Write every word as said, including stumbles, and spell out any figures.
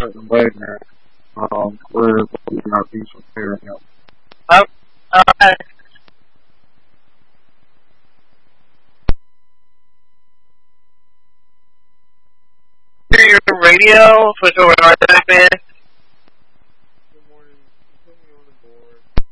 certain way, man. Um, we're we're not being fair now. Oh, okay. Your radio, switch over to our type in.